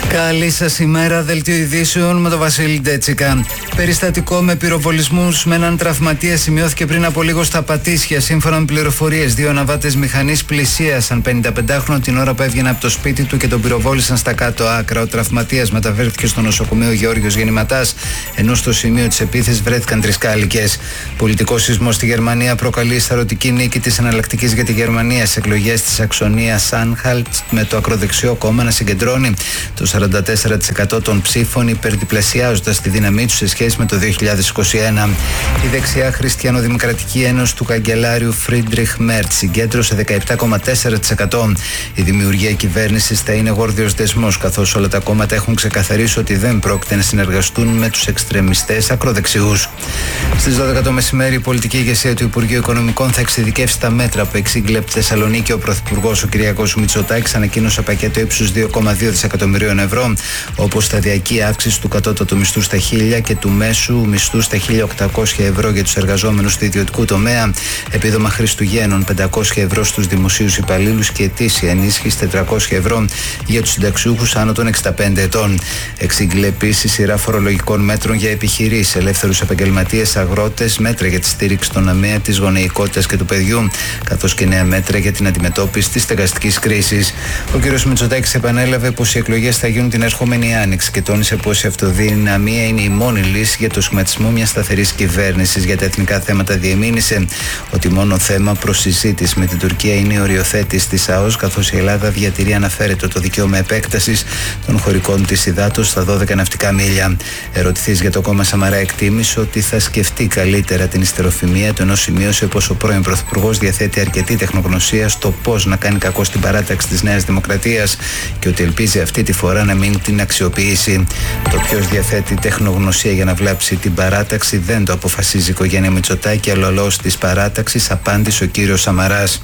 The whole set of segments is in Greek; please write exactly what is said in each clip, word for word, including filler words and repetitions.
Καλή σας ημέρα, δελτίο ειδήσεων με τον Βασίλη Ντέτσικα. Περιστατικό με πυροβολισμούς με έναν τραυματία σημειώθηκε πριν από λίγο στα Πατήσια. Σύμφωνα με πληροφορίες, δύο ναβάτες μηχανής πλησίασαν πενηνταπεντάχρονο την ώρα που έβγαινε από το σπίτι του και τον πυροβόλησαν στα κάτω άκρα. Ο τραυματίας μεταφέρθηκε στο νοσοκομείο Γεώργιος Γεννηματάς, ενώ στο σημείο της επίθεσης βρέθηκαν τρεις κάλικες. Πολιτικός σεισμός στη Γερμανία προκαλεί σαρωτική νίκη της Εναλλακτικής για τη Γερμανία στις εκλογές της Σαξονίας Άνχαλτ, με το ακροδεξιό κόμμα να συγκεντρώνει το σαράντα τέσσερα τοις εκατό των ψήφων, υπερδιπλασιάζοντας τη δύναμή του σε σχέση με το δύο χιλιάδες είκοσι ένα. Η δεξιά Χριστιανοδημοκρατική Ένωση του καγκελάριου Φρίντριχ Μέρτς συγκέντρωσε δεκαεπτά κόμμα τέσσερα τοις εκατό. Η δημιουργία κυβέρνησης θα είναι γόρδιος δεσμός, καθώς όλα τα κόμματα έχουν ξεκαθαρίσει ότι δεν πρόκειται να συνεργαστούν με τους εξτρεμιστές ακροδεξιούς. Στις δώδεκα το μεσημέρι, η πολιτική ηγεσία του Υπουργείου Οικονομικών θα εξειδικεύσει τα μέτρα που εξήγηλε από τη Θεσσαλονίκη. Ο Πρωθυπουργός, ο Κυριάκος Μητσοτάκης, ανακοίνωσε πακέτο ύψους δύο κόμμα δύο δισεκατομμυρίων ευρώ, όπως σταδιακή αύξηση του κατώτατου μισθού στα χίλια και του μέσου μισθού στα χίλια οκτακόσια ευρώ για τους εργαζόμενους του ιδιωτικού τομέα, επίδομα Χριστουγέννων πεντακόσια ευρώ στους δημοσίους υπαλλήλους και ετήσια ενίσχυση τετρακόσια ευρώ για τους συνταξιούχους άνω των εξήντα πέντε ετών. Εξήγηλε επίσης σειρά φορολογικών μέτρων για επιχειρήσεις, ελεύθερους επαγγελματίες, αγρότες, μέτρα για τη στήριξη των ΑΜΕΑ, της γονεϊκότητας και του παιδιού, καθώς και νέα μέτρα για την αντιμετώπιση της στεγαστικής κρίσης. Ο κ. Μητσοτάκης επανέλαβε πως οι εκλογές θα γίνουν την ερχόμενη άνοιξη και τόνισε πως η αυτοδυναμία είναι η μόνη λύση για το σχηματισμό μιας σταθερής κυβέρνησης. Για τα εθνικά θέματα διεμήνυσε ότι μόνο θέμα προς συζήτηση με την Τουρκία είναι η οριοθέτηση της ΑΟΣ, καθώς η Ελλάδα διατηρεί αναφέρετο το δικαίωμα επέκτασης των χωρικών της υδάτος στα δώδεκα ναυτικά μίλια. Ερωτηθής για το κόμμα Σαμαρά, εκτίμησε ότι θα σκεφτεί καλύτερα την ιστεροφημία του, ενώ σημείωσε πως ο πρώην Πρωθυπουργός διαθέτει αρκετή τεχνογνωσία στο πώς να κάνει κακό στην παράταξη της Νέας Δημοκρατίας και ότι ελπίζει αυτή τη φορά να μην την αξιοποιήσει. Το ποιος διαθέτει τεχνογνωσία για να βλάψει την παράταξη δεν το αποφασίζει η οικογένεια Μητσοτάκη, αλλά ο λαός της παράταξης, απάντησε ο κύριος Σαμαράς.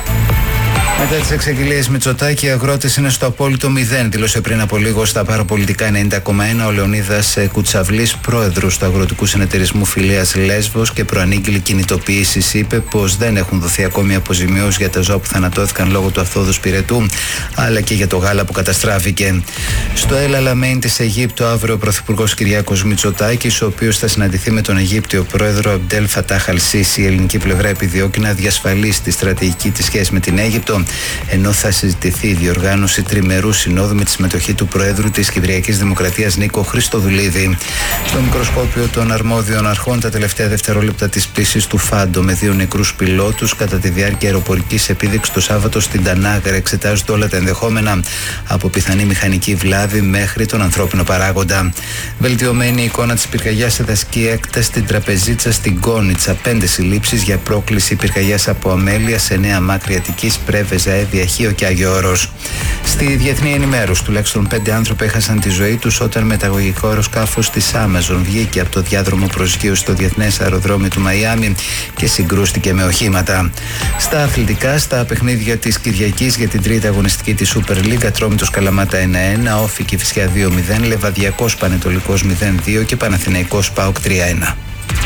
Μετά τις εξαγγελίες Μητσοτάκη, οι αγρότες είναι στο απόλυτο μηδέν, δήλωσε πριν από λίγο στα παραπολιτικά ενενήντα κόμμα ένα ο Λεωνίδας Κουτσαβλής, πρόεδρος του Αγροτικού Συνεταιρισμού Φιλίας Λέσβος και προανήγγειλη κινητοποίησης. Είπε πως δεν έχουν δοθεί ακόμη αποζημιώσεις για τα ζώα που θανατώθηκαν λόγω του αυθόδους πυρετού, αλλά και για το γάλα που καταστράφηκε. Στο Ελ Αλαμέιν της Αιγύπτου, αύριο ο Πρωθυπουργός Κυριάκος Μητσοτάκης, ο οποίος θα συναντηθεί με τον Αιγύπτιο πρόεδρο Αμπτέλ Φατάχ Αλ Σίσι. Η ελληνική πλευρά επιδιώκει να διασφαλίσει τη στρατηγική της σχέση με την Αίγυπτο, ενώ θα συζητηθεί η διοργάνωση τριμερού συνόδου με τη συμμετοχή του Προέδρου της Κυπριακής Δημοκρατίας Νίκο Χριστοδουλίδη. Στο μικροσκόπιο των αρμόδιων αρχών, τα τελευταία δευτερόλεπτα της πτήσης του Φάντο με δύο νεκρούς πιλότους κατά τη διάρκεια αεροπορικής επίδειξης το Σάββατο στην Τανάγρα εξετάζονται όλα τα ενδεχόμενα, από πιθανή μηχανική βλάβη μέχρι τον ανθρώπινο παράγοντα. Βελτιωμένη εικόνα της πυρκαγιάς σε δασική έκταση στην Τραπεζίτσα στην Κόνιτσα. Πέντε συλλήψεις για πρόκληση πυρκαγιάς από αμέλεια σε Νέα Μάκρη Αττικής, Πρέβεζα, Εύβοια, Χίο και Άγιο Όρος. Στη διεθνή ενημέρωση, τουλάχιστον πέντε άνθρωποι έχασαν τη ζωή τους όταν μεταγωγικό αεροσκάφος της Amazon βγήκε από το διάδρομο προσγείωσης στο διεθνές αεροδρόμιο του Μαϊάμι και συγκρούστηκε με οχήματα. Στα αθλητικά, στα παιχνίδια της Κυριακής για την τρίτη αγωνιστική της Super League, Ατρόμητος Καλαμάτα ένα ένα, Όφη Κηφισιά δύο μηδέν, Λεβαδιακός Πανετολικός μηδέν δύο και Παναθηναϊκός ΠΑΟΚ τρία ένα.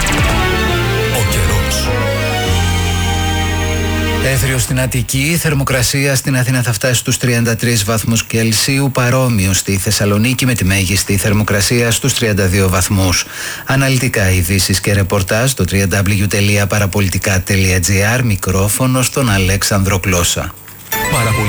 Έθριο στην Αττική, θερμοκρασία στην Αθήνα θα φτάσει στους τριάντα τρεις βαθμούς Κελσίου, παρόμοιο στη Θεσσαλονίκη με τη μέγιστη θερμοκρασία στους τριάντα δύο βαθμούς. Αναλυτικά ειδήσεις και ρεπορτάζ στο double-u double-u double-u τελεία παραπολιτικά τελεία τζι άρ, μικρόφωνο στον Αλέξανδρο Κλώσσα.